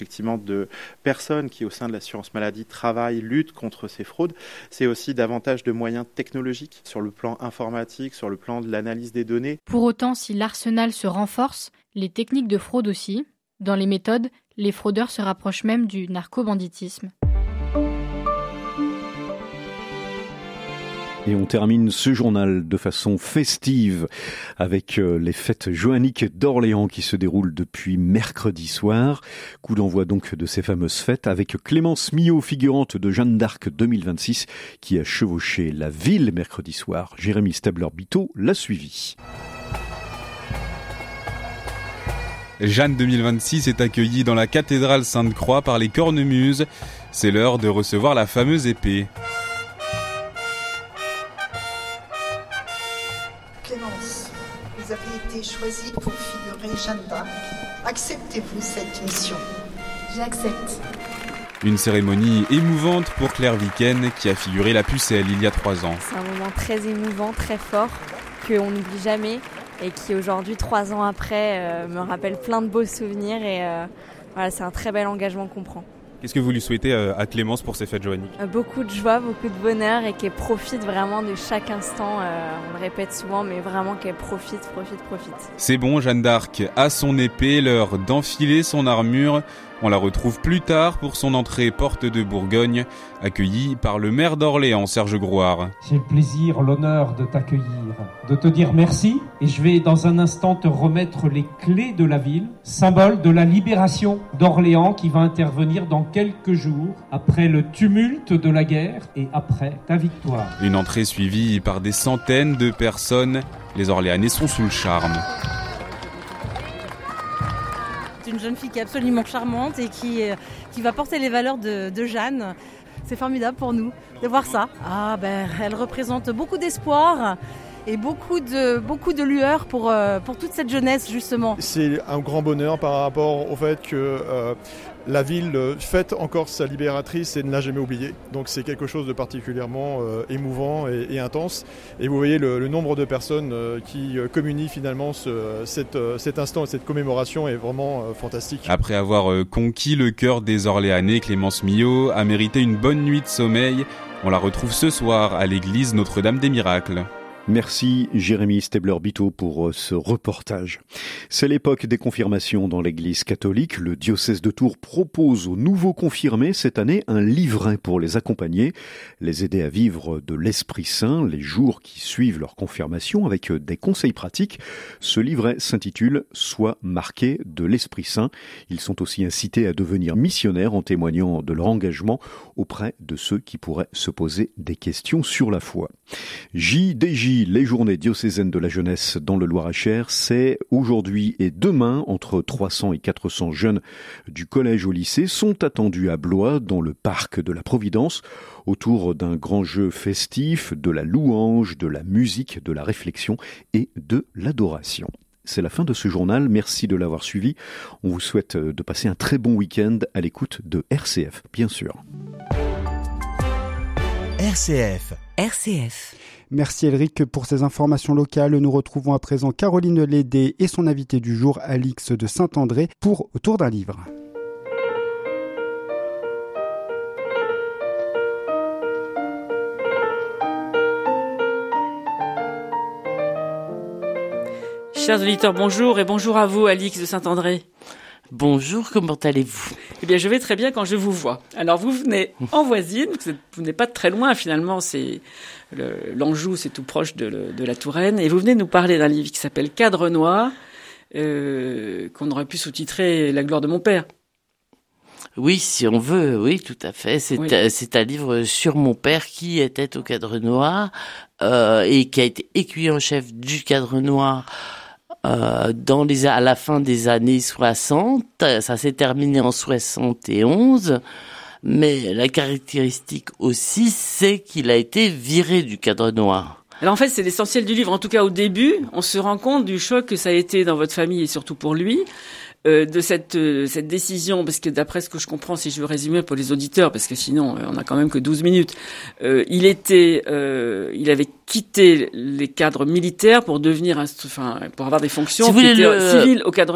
Effectivement, de personnes qui, au sein de l'assurance maladie, travaillent, luttent contre ces fraudes. C'est aussi davantage de moyens technologiques sur le plan informatique, sur le plan de l'analyse des données. Pour autant, si l'arsenal se renforce, les techniques de fraude aussi. Dans les méthodes, les fraudeurs se rapprochent même du narco-banditisme. Et on termine ce journal de façon festive avec les fêtes joanniques d'Orléans qui se déroulent depuis mercredi soir. Coup d'envoi donc de ces fameuses fêtes avec Clémence Millot, figurante de Jeanne d'Arc 2026, qui a chevauché la ville mercredi soir. Jérémy Stabler-Biteau l'a suivi. Jeanne 2026 est accueillie dans la cathédrale Sainte-Croix par les cornemuses. C'est l'heure de recevoir la fameuse épée. Clémence, vous avez été choisie pour figurer Jeanne d'Arc. Acceptez-vous cette mission ? J'accepte. Une cérémonie émouvante pour Claire Viken qui a figuré la Pucelle il y a 3 ans. C'est un moment très émouvant, très fort, qu'on n'oublie jamais et qui aujourd'hui, 3 ans après, me rappelle plein de beaux souvenirs et voilà, c'est un très bel engagement qu'on prend. Qu'est-ce que vous lui souhaitez à Clémence pour ces fêtes joanniques ? Beaucoup de joie, beaucoup de bonheur et qu'elle profite vraiment de chaque instant. On le répète souvent, mais vraiment qu'elle profite. C'est bon, Jeanne d'Arc a son épée, l'heure d'enfiler son armure. On la retrouve plus tard pour son entrée porte de Bourgogne, accueillie par le maire d'Orléans, Serge Grouard. J'ai le plaisir, l'honneur de t'accueillir, de te dire merci. Et je vais dans un instant te remettre les clés de la ville, symbole de la libération d'Orléans qui va intervenir dans quelques jours, après le tumulte de la guerre et après ta victoire. Une entrée suivie par des centaines de personnes. Les Orléanais sont sous le charme. C'est une jeune fille qui est absolument charmante et qui va porter les valeurs de Jeanne. C'est formidable pour nous de voir ça. Elle représente beaucoup d'espoir et beaucoup de lueur pour toute cette jeunesse justement. C'est un grand bonheur par rapport au fait que la ville fête encore sa libératrice et ne l'a jamais oubliée. Donc c'est quelque chose de particulièrement émouvant et intense. Et vous voyez le nombre de personnes qui communient finalement cet instant et cette commémoration est vraiment fantastique. Après avoir conquis le cœur des Orléanais, Clémence Millot a mérité une bonne nuit de sommeil. On la retrouve ce soir à l'église Notre-Dame des Miracles. Merci Jérémy Stabler-Biteau pour ce reportage. C'est l'époque des confirmations dans l'église catholique. Le diocèse de Tours propose aux nouveaux confirmés cette année un livret pour les accompagner, les aider à vivre de l'Esprit Saint les jours qui suivent leur confirmation avec des conseils pratiques. Ce livret s'intitule « Sois marqué de l'Esprit Saint ». Ils sont aussi incités à devenir missionnaires en témoignant de leur engagement auprès de ceux qui pourraient se poser des questions sur la foi. JDJ, les journées diocésaines de la jeunesse dans le Loir-et-Cher, c'est aujourd'hui et demain, entre 300 et 400 jeunes du collège au lycée sont attendus à Blois, dans le parc de la Providence, autour d'un grand jeu festif, de la louange, de la musique, de la réflexion et de l'adoration. C'est la fin de ce journal, merci de l'avoir suivi. On vous souhaite de passer un très bon week-end à l'écoute de RCF, bien sûr. RCF. Merci Elric pour ces informations locales. Nous retrouvons à présent Caroline Lédé et son invité du jour, Alix de Saint-André, pour Autour d'un livre. Chers auditeurs, bonjour et bonjour à vous, Alix de Saint-André. Bonjour, comment allez-vous ? Eh bien, je vais très bien quand je vous vois. Alors, vous venez en voisine, vous n'êtes pas très loin finalement, l'Anjou, c'est tout proche de la Touraine, et vous venez nous parler d'un livre qui s'appelle Cadre noir, qu'on aurait pu sous-titrer La gloire de mon père. Oui, si on veut, oui, tout à fait. C'est un livre sur mon père qui était au Cadre noir et qui a été écuyer en chef du Cadre noir à la fin des années 60, ça s'est terminé en 71, mais la caractéristique aussi, c'est qu'il a été viré du Cadre noir. Alors en fait, c'est l'essentiel du livre. En tout cas, au début, on se rend compte du choc que ça a été dans votre famille et surtout pour lui, de cette décision, parce que d'après ce que je comprends, si je veux résumer pour les auditeurs, parce que sinon on a quand même que 12 minutes, il avait quitté les cadres militaires pour devenir, pour avoir des fonctions civiles au Cadre noir.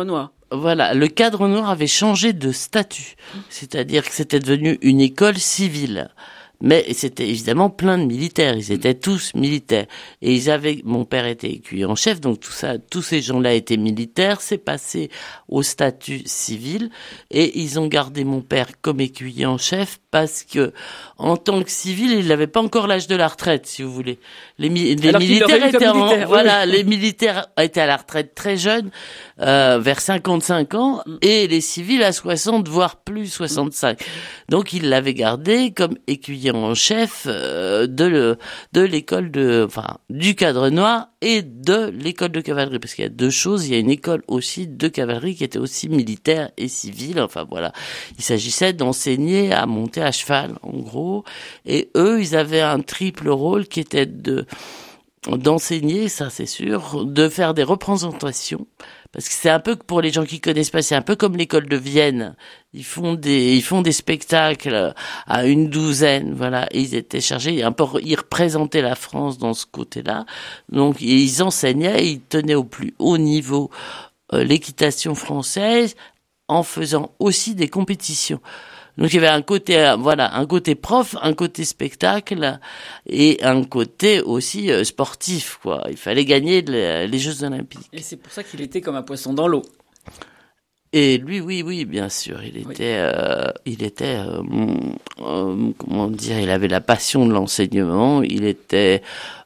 Voilà, le Cadre Noir avait changé de statut, c'est-à-dire que c'était devenu une école civile. Mais c'était évidemment plein de militaires, ils étaient tous militaires. Et mon père était écuyer en chef, donc tous ces gens-là étaient militaires, c'est passé au statut civil, et ils ont gardé mon père comme écuyer en chef parce que, en tant que civil, il n'avait pas encore l'âge de la retraite, si vous voulez. Les militaires étaient les militaires étaient à la retraite très jeunes, vers 55 ans, et les civils à 60, voire plus 65. Donc, il l'avait gardé comme écuyer en chef de l'école du Cadre Noir et de l'école de cavalerie, parce qu'il y a deux choses. Il y a une école aussi de cavalerie qui était aussi militaire et civile. Enfin voilà, il s'agissait d'enseigner à monter à cheval, en gros. Et eux, ils avaient un triple rôle qui était d'enseigner, ça c'est sûr, de faire des représentations, parce que c'est un peu, pour les gens qui connaissent pas, c'est un peu comme l'école de Vienne. Ils font des spectacles à une douzaine, voilà. Et ils étaient chargés, ils représentaient la France dans ce côté-là. Donc, ils enseignaient, ils tenaient au plus haut niveau l'équitation française, en faisant aussi des compétitions. Donc il y avait un côté prof, un côté spectacle et un côté aussi sportif, quoi. Il fallait gagner les Jeux Olympiques. Et c'est pour ça qu'il était comme un poisson dans l'eau. Et lui, oui, bien sûr, il était, comment dire, il avait la passion de l'enseignement. Il était,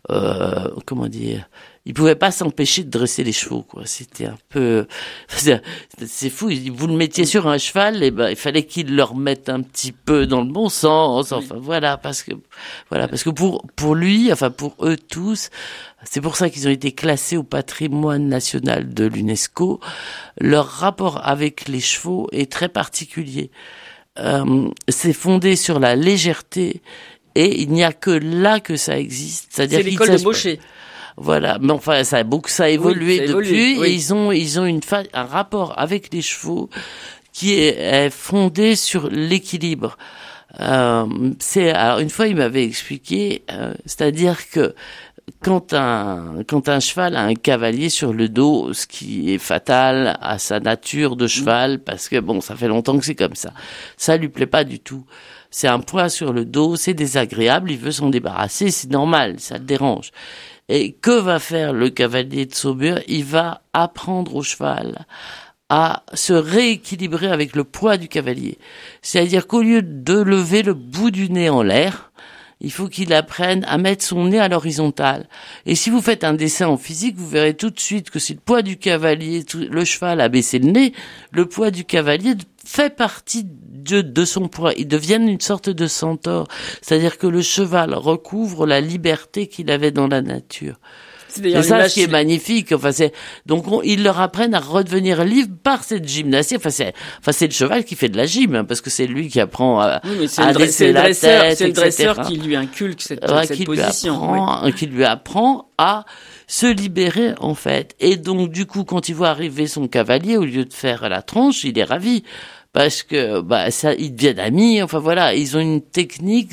il pouvait pas s'empêcher de dresser les chevaux, quoi. C'était un peu, c'est fou. Vous le mettiez sur un cheval, et il fallait qu'il le remette un petit peu dans le bon sens. Enfin, voilà, parce que pour lui, enfin, pour eux tous, c'est pour ça qu'ils ont été classés au patrimoine national de l'UNESCO. Leur rapport avec les chevaux est très particulier. C'est fondé sur la légèreté, et il n'y a que là que ça existe. C'est-à-dire c'est l'école de Baucher. Voilà, mais enfin ça a évolué depuis, et ils ont un rapport avec les chevaux qui est fondé sur l'équilibre. Alors une fois il m'avait expliqué, c'est-à-dire que quand un cheval a un cavalier sur le dos, ce qui est fatal à sa nature de cheval, parce que ça fait longtemps que c'est comme ça lui plaît pas du tout. C'est un poids sur le dos, c'est désagréable, il veut s'en débarrasser, c'est normal, ça le dérange. Et que va faire le cavalier de Saumur ? Il va apprendre au cheval à se rééquilibrer avec le poids du cavalier. C'est-à-dire qu'au lieu de lever le bout du nez en l'air, il faut qu'il apprenne à mettre son nez à l'horizontale. Et si vous faites un dessin en physique, vous verrez tout de suite que si le poids du cavalier, le cheval a baissé le nez, le poids du cavalier fait partie de son poids. Il devient une sorte de centaure. C'est-à-dire que le cheval recouvre la liberté qu'il avait dans la nature. C'est ça qui est magnifique. Enfin, ils leur apprennent à redevenir libres par cette gymnastique. C'est le cheval qui fait de la gym, hein, parce que c'est lui qui apprend à dresser la tête, c'est le dresseur qui lui inculque cette position. Qui lui apprend à se libérer, en fait. Et donc, du coup, quand il voit arriver son cavalier, au lieu de faire la tronche, il est ravi. Parce que, ils deviennent amis. Enfin, voilà. Ils ont une technique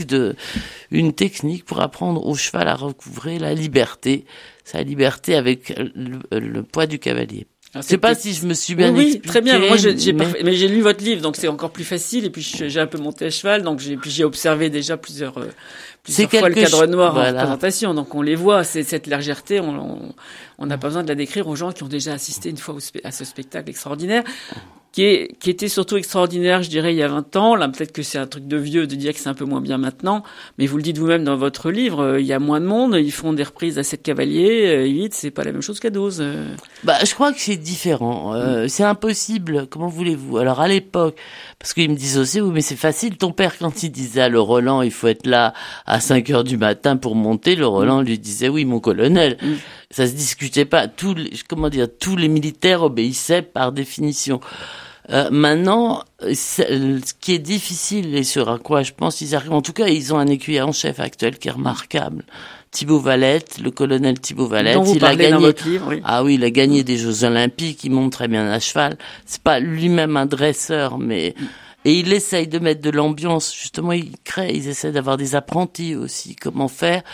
pour apprendre au cheval à recouvrer la liberté. Sa liberté avec le poids du cavalier. Je sais pas si je me suis bien expliqué. Oui, très bien. Moi, mais j'ai lu votre livre, donc c'est encore plus facile. Et puis, j'ai un peu monté à cheval, donc j'ai observé déjà plusieurs fois le Cadre Noir en représentation. Donc, on les voit. C'est cette légèreté. On n'a pas besoin de la décrire aux gens qui ont déjà assisté une fois à ce spectacle extraordinaire. Qui était surtout extraordinaire, je dirais, il y a 20 ans. Là, peut-être que c'est un truc de vieux de dire que c'est un peu moins bien maintenant. Mais vous le dites vous-même dans votre livre, il y a moins de monde. Ils font des reprises à 7 cavaliers. 8, c'est pas la même chose qu'à 12. Je crois que c'est différent. C'est impossible. Comment voulez-vous? Alors, à l'époque, parce qu'ils me disent aussi, oui, mais c'est facile. Ton père, quand il disait à le Roland, il faut être là à 5 heures du matin pour monter, le Roland lui disait, oui, mon colonel. Ça se discutait pas. Tous les militaires obéissaient par définition. Maintenant, ce qui est difficile et sur à quoi je pense ils arrivent, en tout cas, ils ont un écuyer en chef actuel qui est remarquable. Thibaut Valette, le colonel Thibaut Valette, il a gagné dans votre livre, oui. Ah oui, il a gagné des Jeux Olympiques, il monte très bien à cheval. C'est pas lui-même un dresseur, mais et il essaye de mettre de l'ambiance. Justement, ils essaient d'avoir des apprentis aussi. Comment faire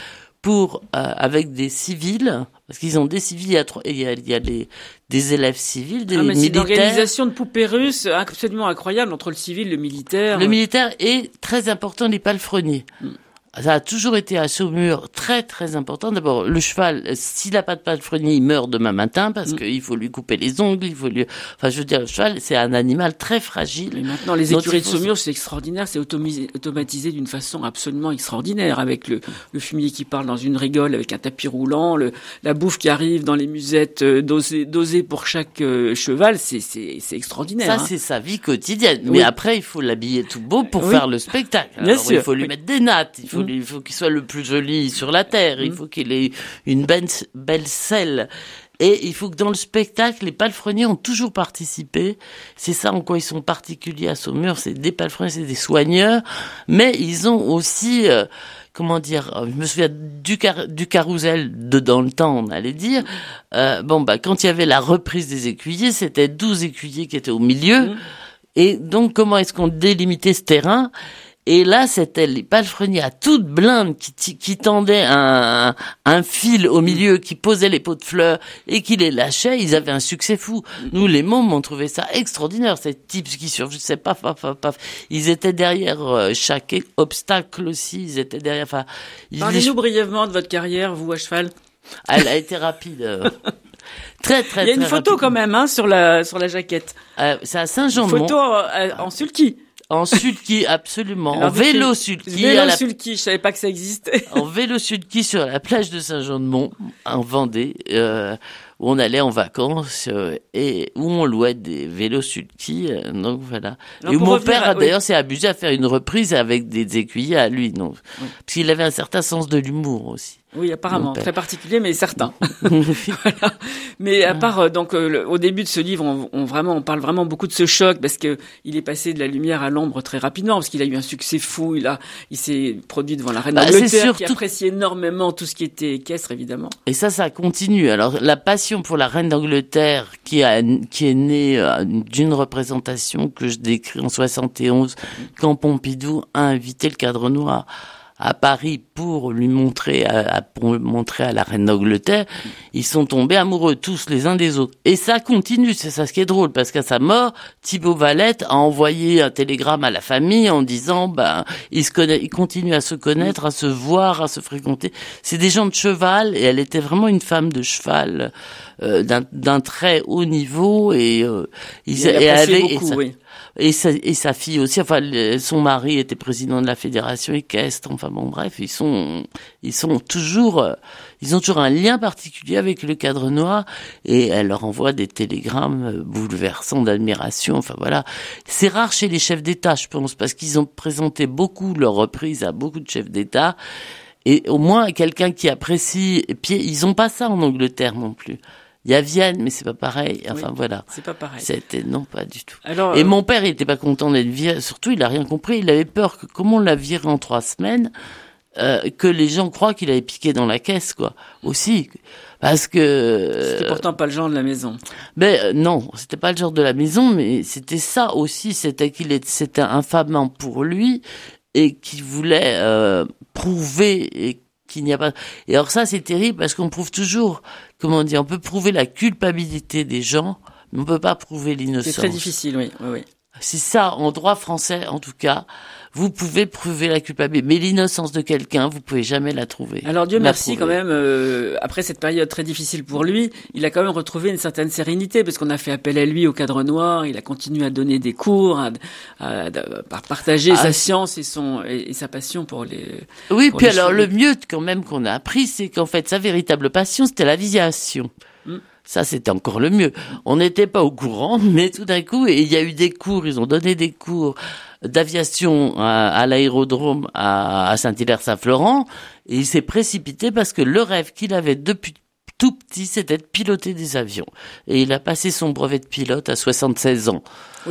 avec des civils, parce qu'ils ont des civils, il y a des élèves civils, des militaires. C'est une organisation de poupées russes absolument incroyable entre le civil, le militaire. Le militaire est très important, les palefreniers. Ça a toujours été à Saumur très très important. D'abord, le cheval, s'il n'a pas de palefrenier, il meurt demain matin parce qu'il faut lui couper les ongles, enfin, je veux dire, le cheval, c'est un animal très fragile. Et maintenant, les écuries de Saumur, c'est extraordinaire, c'est automatisé d'une façon absolument extraordinaire, avec le fumier qui parle dans une rigole, avec un tapis roulant, la bouffe qui arrive dans les musettes dosée pour chaque cheval, c'est extraordinaire. Ça, c'est sa vie quotidienne. Mais après, il faut l'habiller tout beau pour faire le spectacle. Alors, il faut lui mettre des nattes, il faut qu'il soit le plus joli sur la terre, il faut qu'il ait une belle selle. Et il faut que dans le spectacle, les palefreniers ont toujours participé. C'est ça en quoi ils sont particuliers à Saumur, c'est des palefreniers, c'est des soigneurs, mais ils ont aussi... je me souviens du carrousel dans le temps, on allait dire. Quand il y avait la reprise des écuyers, c'était 12 écuyers qui étaient au milieu. Et donc, comment est-ce qu'on délimitait ce terrain ? Et là, c'était les palefreniers à toute blinde qui tendaient un fil au milieu, qui posaient les pots de fleurs et qui les lâchaient. Ils avaient un succès fou. Nous, les mômes, on trouvait ça extraordinaire. Ces types qui surgissaient, paf. Ils étaient derrière chaque obstacle aussi. Ils étaient derrière. Enfin, parlez-nous brièvement de votre carrière, vous, à cheval. Elle a été rapide. Très, très, il y a une photo quand même, sur la jaquette. C'est à Saint-Jean-de-Mont. Photo en sulky. En sulky, absolument. En vélo sulky. Sulky, je savais pas que ça existait. En vélo sulky sur la plage de Saint-Jean-de-Mont, en Vendée, où on allait en vacances et où on louait des vélos sulky. Donc voilà. Alors, et où mon père, d'ailleurs, s'est amusé à faire une reprise avec des écuyers à lui. Donc, parce qu'il avait un certain sens de l'humour aussi. Oui, apparemment, très particulier, mais certain. Voilà. Mais à part au début de ce livre, on parle vraiment beaucoup de ce choc parce que il est passé de la lumière à l'ombre très rapidement parce qu'il a eu un succès fou. Il s'est produit devant la reine d'Angleterre qui apprécie énormément tout ce qui était équestre, évidemment. Et ça continue. Alors la passion pour la reine d'Angleterre qui est née d'une représentation que je décris en 71 quand Pompidou a invité le Cadre Noir à Paris pour lui montrer à la reine d'Angleterre, ils sont tombés amoureux tous les uns des autres. Et ça continue, c'est ça ce qui est drôle, parce qu'à sa mort, Thibaut Valette a envoyé un télégramme à la famille en disant, ils continuent à se connaître, à se voir, à se fréquenter. C'est des gens de cheval, et elle était vraiment une femme de cheval, d'un très haut niveau, et sa fille aussi, enfin, son mari était président de la fédération équestre, enfin bon, bref, ils ont toujours un lien particulier avec le Cadre Noir, et elle leur envoie des télégrammes bouleversants d'admiration, enfin voilà. C'est rare chez les chefs d'État, je pense, parce qu'ils ont présenté beaucoup leur reprise à beaucoup de chefs d'État, et au moins quelqu'un qui apprécie, et puis ils ont pas ça en Angleterre non plus. Il y a Vienne, mais c'est pas pareil. Enfin, voilà. C'est pas pareil. Non, pas du tout. Alors, et mon père, il était pas content d'être viré. Surtout, il a rien compris. Il avait peur que, comme on l'a viré en 3 semaines, que les gens croient qu'il avait piqué dans la caisse, quoi. Aussi. Parce que... C'était pourtant pas le genre de la maison. Non, c'était pas le genre de la maison, mais c'était ça aussi. C'était c'était infamant pour lui et qu'il voulait, prouver et qu'il n'y a pas... Et alors ça, c'est terrible parce qu'on prouve toujours, on peut prouver la culpabilité des gens, mais on peut pas prouver l'innocence. C'est très difficile, oui. C'est ça, en droit français, en tout cas, vous pouvez prouver la culpabilité, mais l'innocence de quelqu'un, vous pouvez jamais la trouver. Alors Dieu merci quand même, après cette période très difficile pour lui, il a quand même retrouvé une certaine sérénité, parce qu'on a fait appel à lui au Cadre Noir, il a continué à donner des cours, à partager sa science et sa passion pour les... Oui, puis alors le mieux quand même qu'on a appris, c'est qu'en fait sa véritable passion, c'était l'aviation. Ça, c'était encore le mieux. On n'était pas au courant, mais tout d'un coup, il y a eu des cours, ils ont donné des cours d'aviation à l'aérodrome à Saint-Hilaire-Saint-Florent, et il s'est précipité parce que le rêve qu'il avait depuis tout petit, c'était de piloter des avions. Et il a passé son brevet de pilote à 76 ans. Oui.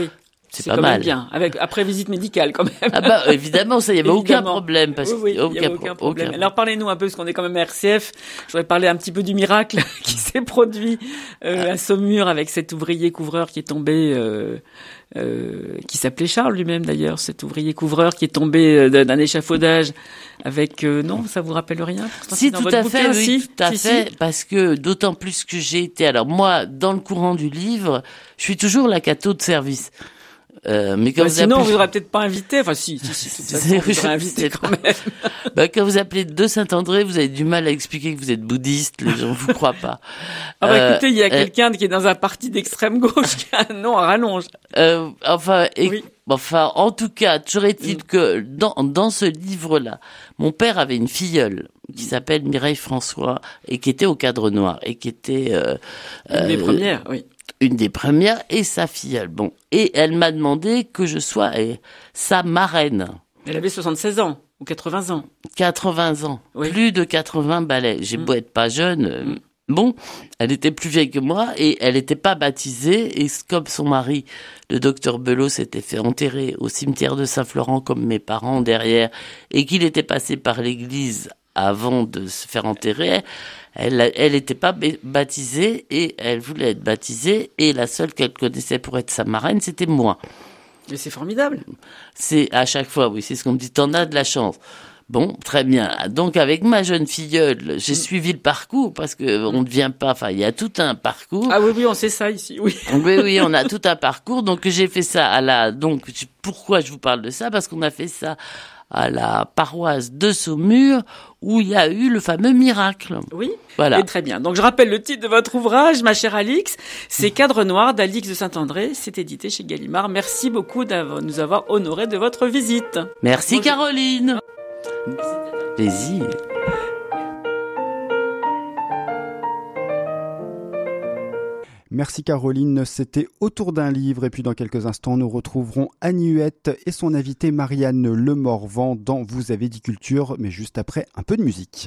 C'est pas mal. Bien, après visite médicale quand même. Ah bah évidemment, ça, il y avait aucun problème. Oui, il y avait aucun problème. Alors parlez-nous un peu, parce qu'on est quand même à RCF. Je voudrais parler un petit peu du miracle qui s'est produit à Saumur avec cet ouvrier couvreur qui est tombé, qui s'appelait Charles lui-même d'ailleurs, cet ouvrier couvreur qui est tombé d'un échafaudage avec... non, ça vous rappelle rien? Si, tout à fait, oui, tout à fait, parce que d'autant plus que j'ai été... Alors moi, dans le courant du livre, je suis toujours la catho de service. Mais quand sinon, on vous aurait peut-être pas invité. Enfin, si, de toute façon, vous aurez invité quand même. Quand vous appelez de Saint-André, vous avez du mal à expliquer que vous êtes bouddhiste. Les gens vous croient pas. Écoutez, il y a quelqu'un qui est dans un parti d'extrême gauche qui a un nom à rallonge. Enfin, en tout cas, toujours est-il que dans ce livre-là, mon père avait une filleule qui s'appelle Mireille François et qui était au Cadre Noir et qui était une des premières, oui. Une des premières et sa filleule. Bon, et elle m'a demandé que je sois sa marraine. Elle avait 76 ans ou 80 ans. 80 ans, oui. Plus de 80 balais. J'ai beau être pas jeune. Bon, elle était plus vieille que moi et elle n'était pas baptisée. Et comme son mari, le docteur Belot, s'était fait enterrer au cimetière de Saint-Florent comme mes parents derrière et qu'il était passé par l'église avant de se faire enterrer, elle était pas baptisée et elle voulait être baptisée et la seule qu'elle connaissait pour être sa marraine, c'était moi. Mais c'est formidable. C'est à chaque fois, oui, c'est ce qu'on me dit, t'en as de la chance. Bon, très bien. Donc avec ma jeune filleule, j'ai suivi le parcours parce que on ne vient pas. Enfin, il y a tout un parcours. Ah oui, on sait ça ici. Oui. Oui, on a tout un parcours. Donc j'ai fait ça Donc pourquoi je vous parle de ça? Parce qu'on a fait ça à la paroisse de Saumur où il y a eu le fameux miracle. Oui, voilà. Et très bien. Donc je rappelle le titre de votre ouvrage, ma chère Alix, c'est Cadre Noir d'Alix de Saint-André. C'est édité chez Gallimard. Merci beaucoup de nous avoir honorés de votre visite. Merci Caroline. Plaisir. Merci Caroline, c'était Autour d'un livre et puis dans quelques instants nous retrouverons Annie Huette et son invitée Marianne Lemorvan dans Vous avez dit culture, mais juste après un peu de musique.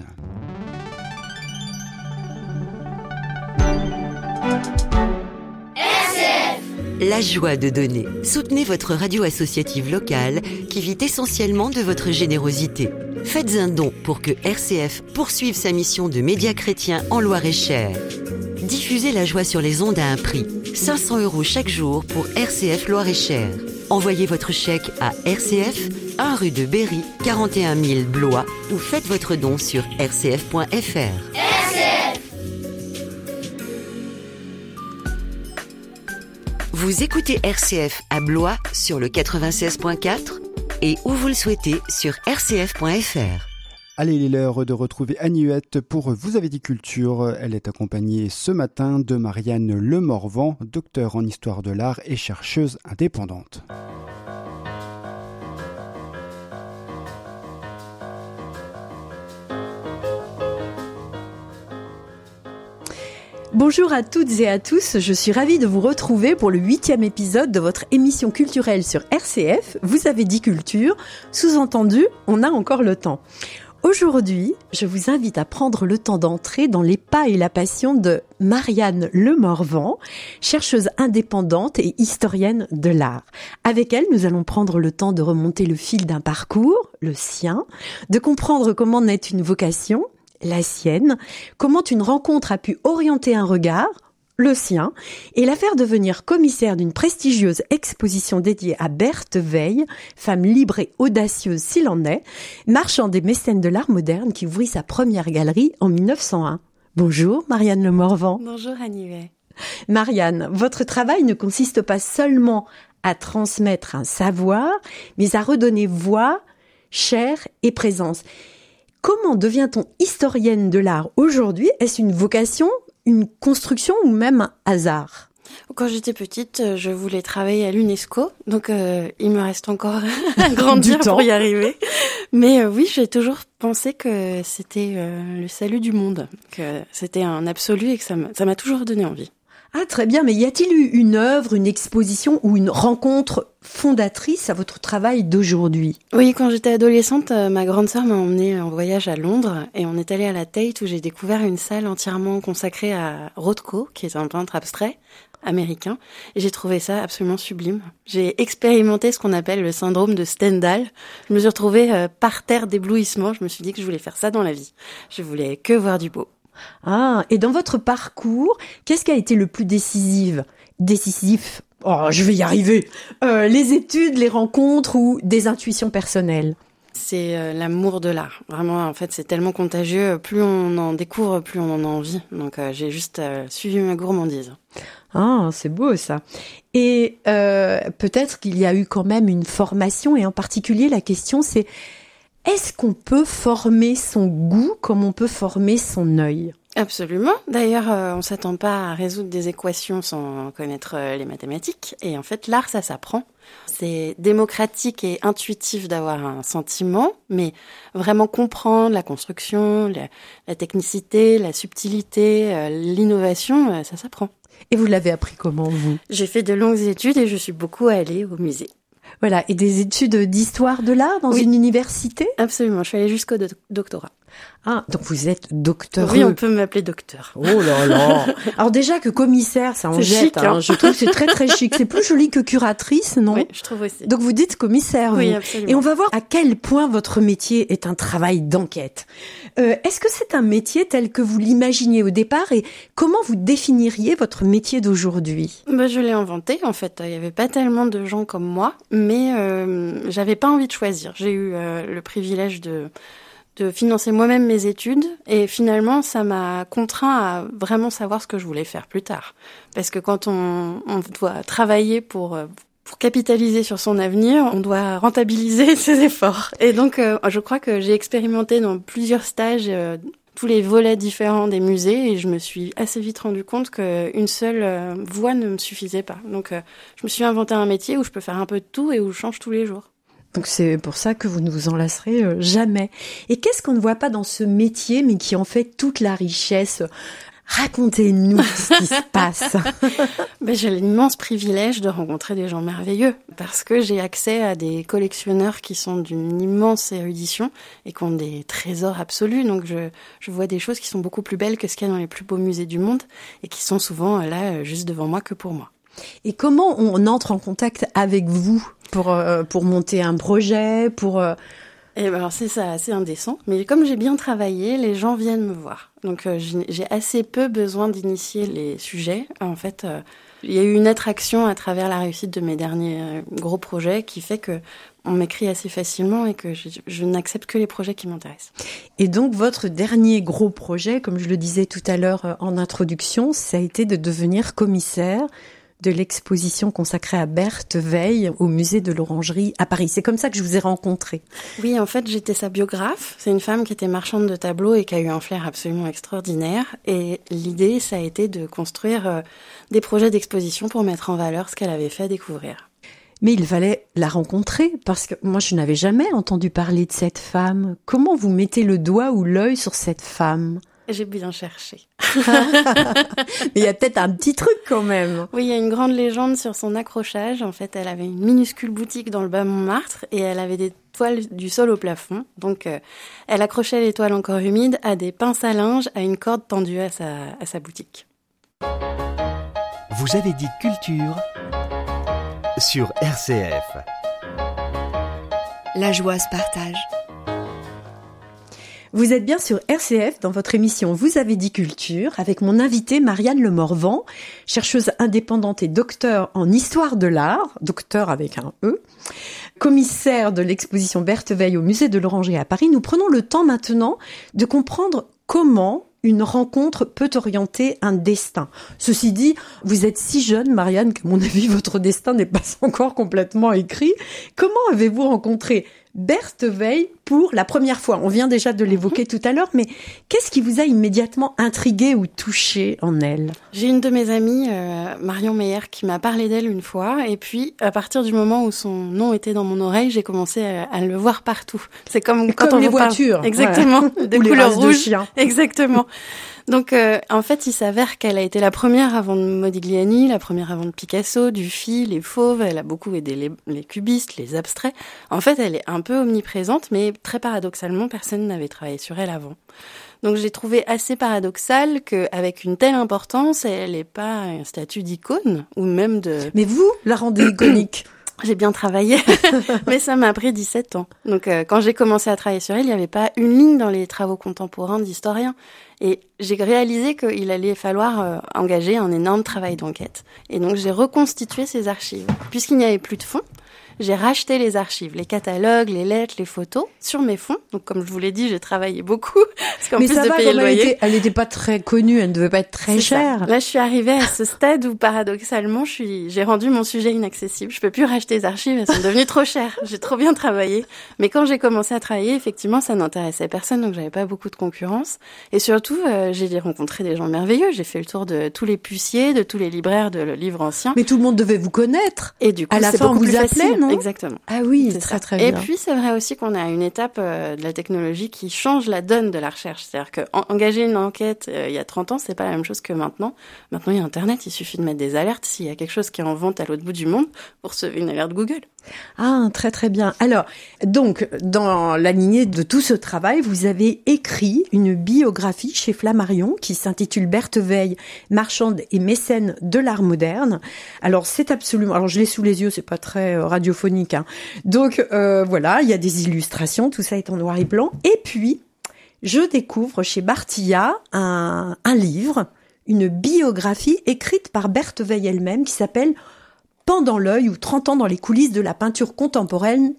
La joie de donner. Soutenez votre radio associative locale qui vit essentiellement de votre générosité. Faites un don pour que RCF poursuive sa mission de média chrétien en Loir-et-Cher. Diffusez la joie sur les ondes à un prix. 500 € chaque jour pour RCF Loir-et-Cher. Envoyez votre chèque à RCF, 1 rue de Berry, 41 000 Blois ou faites votre don sur rcf.fr. RCF. Vous écoutez RCF à Blois sur le 96.4 et où vous le souhaitez sur rcf.fr. Allez, il est l'heure de retrouver Annie Huette pour Vous avez dit culture. Elle est accompagnée ce matin de Marianne Lemorvan, docteure en histoire de l'art et chercheuse indépendante. Bonjour à toutes et à tous, je suis ravie de vous retrouver pour le 8e épisode de votre émission culturelle sur RCF, Vous avez dit culture, sous-entendu, on a encore le temps. Aujourd'hui, je vous invite à prendre le temps d'entrer dans les pas et la passion de Marianne Lemorvan, chercheuse indépendante et historienne de l'art. Avec elle, nous allons prendre le temps de remonter le fil d'un parcours, le sien, de comprendre comment naît une vocation, la sienne, comment une rencontre a pu orienter un regard, le sien, et la faire devenir commissaire d'une prestigieuse exposition dédiée à Berthe Veil, femme libre et audacieuse s'il en est, marchand des mécènes de l'art moderne qui ouvrit sa première galerie en 1901. Bonjour Marianne Lemorvan. Bonjour Annie Huette. Marianne, votre travail ne consiste pas seulement à transmettre un savoir, mais à redonner voix, chair et présence. Comment devient-on historienne de l'art aujourd'hui? Est-ce une vocation, une construction ou même un hasard? Quand j'étais petite, je voulais travailler à l'UNESCO, donc il me reste encore à grandir pour y arriver. Mais oui, j'ai toujours pensé que c'était le salut du monde, que c'était un absolu et que ça m'a toujours donné envie. Ah, très bien, mais y a-t-il eu une œuvre, une exposition ou une rencontre fondatrice à votre travail d'aujourd'hui? Oui, quand j'étais adolescente, ma grande sœur m'a emmenée en voyage à Londres et on est allé à la Tate où j'ai découvert une salle entièrement consacrée à Rothko, qui est un peintre abstrait, américain. Et j'ai trouvé ça absolument sublime. J'ai expérimenté ce qu'on appelle le syndrome de Stendhal. Je me suis retrouvée par terre d'éblouissement. Je me suis dit que je voulais faire ça dans la vie. Je voulais que voir du beau. Ah, et dans votre parcours, qu'est-ce qui a été le plus décisif? Oh, je vais y arriver. Les études, les rencontres ou des intuitions personnelles? C'est l'amour de l'art. Vraiment, en fait, c'est tellement contagieux. Plus on en découvre, plus on en a envie. Donc, j'ai juste suivi ma gourmandise. Ah, c'est beau ça. Et peut-être qu'il y a eu quand même une formation. Et en particulier, la question, c'est est-ce qu'on peut former son goût comme on peut former son œil? Absolument. D'ailleurs, on s'attend pas à résoudre des équations sans connaître les mathématiques. Et en fait, l'art, ça s'apprend. C'est démocratique et intuitif d'avoir un sentiment, mais vraiment comprendre la construction, la technicité, la subtilité, l'innovation, ça s'apprend. Et vous l'avez appris comment, vous? J'ai fait de longues études et je suis beaucoup allée au musée. Voilà, et des études d'histoire de l'art dans une université? Absolument, je suis allée jusqu'au doctorat. Ah, donc vous êtes docteur. Oui, on peut m'appeler docteur. Oh là là. Alors déjà que commissaire, ça en jette. Chic, hein. Je trouve que c'est très très chic. C'est plus joli que curatrice, non? Oui, je trouve aussi. Donc vous dites commissaire. Oui, vous. absolument. Et on va voir à quel point votre métier est un travail d'enquête. Est-ce que c'est un métier tel que vous l'imaginiez au départ et comment vous définiriez votre métier d'aujourd'hui? Je l'ai inventé en fait. Il y avait pas tellement de gens comme moi, mais j'avais pas envie de choisir. J'ai eu le privilège de financer moi-même mes études et finalement ça m'a contraint à vraiment savoir ce que je voulais faire plus tard. Parce que quand on doit travailler pour capitaliser sur son avenir, on doit rentabiliser ses efforts. Et donc je crois que j'ai expérimenté dans plusieurs stages tous les volets différents des musées et je me suis assez vite rendu compte qu'une seule voie ne me suffisait pas. Donc je me suis inventé un métier où je peux faire un peu de tout et où je change tous les jours. Donc c'est pour ça que vous ne vous en lasserez jamais. Et qu'est-ce qu'on ne voit pas dans ce métier, mais qui en fait toute la richesse? Racontez-nous ce qui se passe. J'ai l'immense privilège de rencontrer des gens merveilleux parce que j'ai accès à des collectionneurs qui sont d'une immense érudition et qui ont des trésors absolus. Donc je vois des choses qui sont beaucoup plus belles que ce qu'il y a dans les plus beaux musées du monde et qui sont souvent là juste devant moi que pour moi. Et comment on entre en contact avec vous pour monter un projet, alors c'est ça, assez indécent. Mais comme j'ai bien travaillé, les gens viennent me voir. Donc j'ai assez peu besoin d'initier les sujets. En fait, il y a eu une attraction à travers la réussite de mes derniers gros projets qui fait que on m'écrit assez facilement et que je n'accepte que les projets qui m'intéressent. Et donc votre dernier gros projet, comme je le disais tout à l'heure en introduction, ça a été de devenir commissaire de l'exposition consacrée à Berthe Veil au musée de l'Orangerie à Paris. C'est comme ça que je vous ai rencontré. Oui, en fait, j'étais sa biographe. C'est une femme qui était marchande de tableaux et qui a eu un flair absolument extraordinaire. Et l'idée, ça a été de construire des projets d'exposition pour mettre en valeur ce qu'elle avait fait découvrir. Mais il fallait la rencontrer parce que moi, je n'avais jamais entendu parler de cette femme. Comment vous mettez le doigt ou l'œil sur cette femme ? J'ai bien cherché. Mais il y a peut-être un petit truc quand même. Oui, il y a une grande légende sur son accrochage. En fait, elle avait une minuscule boutique dans le bas Montmartre et elle avait des toiles du sol au plafond. Donc, elle accrochait les toiles encore humides à des pinces à linge à une corde tendue à sa boutique. Vous avez dit culture sur RCF. La joie se partage. Vous êtes bien sur RCF dans votre émission Vous avez dit culture avec mon invitée Marianne Le Morvan, chercheuse indépendante et docteur en histoire de l'art, docteur avec un E, commissaire de l'exposition Berthe Veil au musée de l'Orangerie à Paris. Nous prenons le temps maintenant de comprendre comment une rencontre peut orienter un destin. Ceci dit, vous êtes si jeune, Marianne, qu'à mon avis, votre destin n'est pas encore complètement écrit. Comment avez-vous rencontré Berthe Veil pour la première fois? On vient déjà de l'évoquer tout à l'heure, mais qu'est-ce qui vous a immédiatement intrigué ou touché en elle? J'ai une de mes amies, Marion Meyer, qui m'a parlé d'elle une fois, et puis à partir du moment où son nom était dans mon oreille, j'ai commencé à le voir partout. C'est comme quand on les vous voitures. Parle. Exactement, ouais. des couleurs rouges. Exactement. Donc, en fait, il s'avère qu'elle a été la première avant de Modigliani, la première avant de Picasso, Dufy, les fauves. Elle a beaucoup aidé les cubistes, les abstraits. En fait, elle est un peu omniprésente, mais très paradoxalement, personne n'avait travaillé sur elle avant. Donc j'ai trouvé assez paradoxal qu'avec une telle importance, elle n'ait pas un statut d'icône ou même de... Mais vous la rendez iconique. J'ai bien travaillé, mais ça m'a pris 17 ans. Donc quand j'ai commencé à travailler sur elle, il n'y avait pas une ligne dans les travaux contemporains d'historiens. Et j'ai réalisé qu'il allait falloir engager un énorme travail d'enquête. Et donc j'ai reconstitué ces archives. Puisqu'il n'y avait plus de fonds, j'ai racheté les archives, les catalogues, les lettres, les photos sur mes fonds. Donc, comme je vous l'ai dit, j'ai travaillé beaucoup. Parce qu'en mais plus ça de va, payer le loyer. Elle n'était pas très connue, elle ne devait pas être très chère. Là, je suis arrivée à ce stade où, paradoxalement, j'ai rendu mon sujet inaccessible. Je peux plus racheter les archives, elles sont devenues trop chères. J'ai trop bien travaillé. Mais quand j'ai commencé à travailler, effectivement, ça n'intéressait personne, donc j'avais pas beaucoup de concurrence. Et surtout, j'ai rencontré des gens merveilleux. J'ai fait le tour de tous les puciers, de tous les libraires de livres anciens. Mais tout le monde devait vous connaître. Et du coup, à la fin, on vous appelait, non? Exactement. Ah oui, c'est très très bien. Et puis c'est vrai aussi qu'on a une étape de la technologie qui change la donne de la recherche. C'est-à-dire qu'engager une enquête il y a 30 ans, c'est pas la même chose que maintenant. Maintenant, il y a Internet, il suffit de mettre des alertes. S'il y a quelque chose qui est en vente à l'autre bout du monde, vous recevez une alerte Google. Ah, très très bien. Alors, donc, dans la lignée de tout ce travail, vous avez écrit une biographie chez Flammarion qui s'intitule Berthe Veil, marchande et mécène de l'art moderne. Alors, c'est absolument... Alors, je l'ai sous les yeux, c'est pas très radiophonique, hein. Donc, voilà, il y a des illustrations, tout ça est en noir et blanc. Et puis, je découvre chez Bartilla un livre, une biographie écrite par Berthe Veil elle-même qui s'appelle Pendant l'œil ou 30 ans dans les coulisses de la peinture contemporaine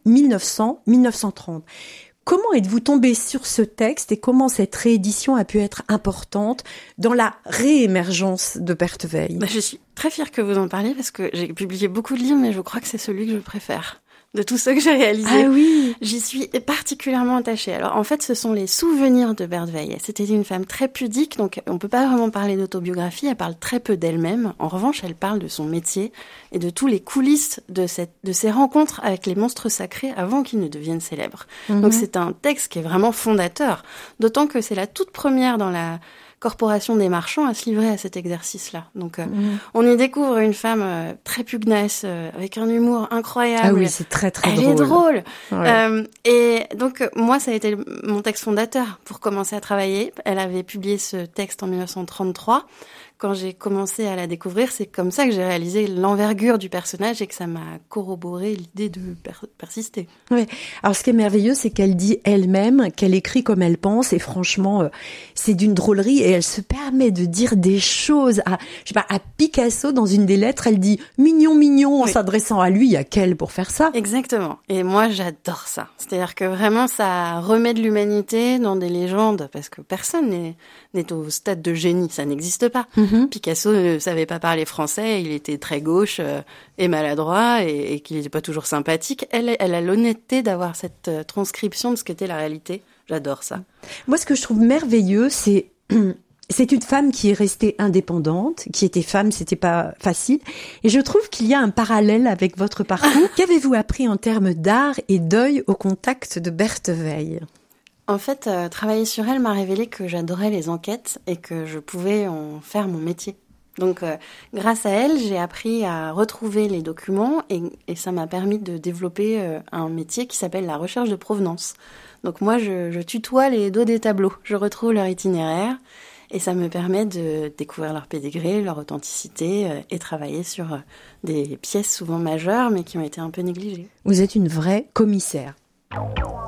1900-1930. Comment êtes-vous tombé sur ce texte et comment cette réédition a pu être importante dans la réémergence de Berthe Veil? Je suis très fière que vous en parliez parce que j'ai publié beaucoup de livres, mais je crois que c'est celui que je préfère. De tout ce que j'ai réalisé. Ah oui. J'y suis particulièrement attachée. Alors, en fait, ce sont les souvenirs de Berthe Veil. C'était une femme très pudique, donc on peut pas vraiment parler d'autobiographie. Elle parle très peu d'elle-même. En revanche, elle parle de son métier et de tous les coulisses de ses rencontres avec les monstres sacrés avant qu'ils ne deviennent célèbres. Donc, c'est un texte qui est vraiment fondateur. D'autant que c'est la toute première dans la Corporation des marchands à se livrer à cet exercice-là. Donc, on y découvre une femme très pugnace, avec un humour incroyable. Ah oui, c'est très très drôle. Elle est drôle. Ouais. Et donc, moi, ça a été mon texte fondateur pour commencer à travailler. Elle avait publié ce texte en 1933. Quand j'ai commencé à la découvrir, c'est comme ça que j'ai réalisé l'envergure du personnage et que ça m'a corroboré l'idée de persister. Oui. Alors, ce qui est merveilleux, c'est qu'elle dit elle-même qu'elle écrit comme elle pense et franchement, c'est d'une drôlerie et elle se permet de dire des choses à Picasso dans une des lettres. Elle dit mignon, mignon en s'adressant à lui. Il y a qu'elle pour faire ça. Exactement. Et moi, j'adore ça. C'est-à-dire que vraiment, ça remet de l'humanité dans des légendes parce que personne n'est au stade de génie. Ça n'existe pas. Picasso ne savait pas parler français, il était très gauche et maladroit et qu'il n'était pas toujours sympathique. Elle a l'honnêteté d'avoir cette transcription de ce qu'était la réalité. J'adore ça. Moi, ce que je trouve merveilleux, c'est une femme qui est restée indépendante, qui était femme, c'était pas facile. Et je trouve qu'il y a un parallèle avec votre parcours. Qu'avez-vous appris en termes d'art et d'œil au contact de Berthe Veil ? En fait, travailler sur elle m'a révélé que j'adorais les enquêtes et que je pouvais en faire mon métier. Donc, grâce à elle, j'ai appris à retrouver les documents et ça m'a permis de développer un métier qui s'appelle la recherche de provenance. Donc moi, je tutoie les dos des tableaux. Je retrouve leur itinéraire et ça me permet de découvrir leur pédigré, leur authenticité et travailler sur des pièces souvent majeures mais qui ont été un peu négligées. Vous êtes une vraie commissaire.